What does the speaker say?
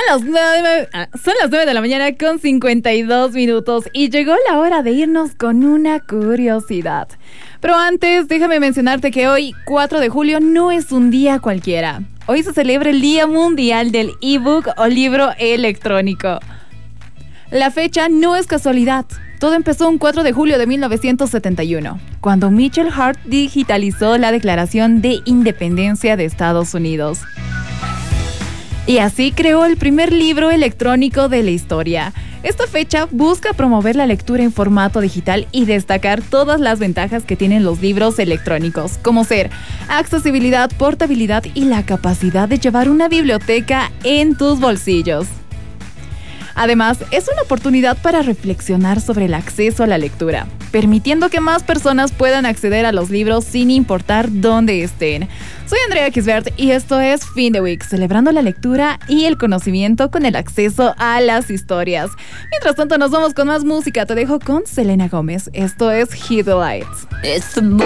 Son las 9 de la mañana con 52 minutos y llegó la hora de irnos con una curiosidad. Pero antes, déjame mencionarte que hoy, 4 de julio, no es un día cualquiera. Hoy se celebra el Día Mundial del ebook o libro electrónico. La fecha no es casualidad. Todo empezó un 4 de julio de 1971, cuando Michael Hart digitalizó la Declaración de Independencia de Estados Unidos. Y así creó el primer libro electrónico de la historia. Esta fecha busca promover la lectura en formato digital y destacar todas las ventajas que tienen los libros electrónicos, como ser accesibilidad, portabilidad y la capacidad de llevar una biblioteca en tus bolsillos. Además, es una oportunidad para reflexionar sobre el acceso a la lectura, permitiendo que más personas puedan acceder a los libros sin importar dónde estén. Soy Andrea Kisbert y esto es Fin de Week, celebrando la lectura y el conocimiento con el acceso a las historias. Mientras tanto, nos vamos con más música. Te dejo con Selena Gómez. Esto es Hit the Lights.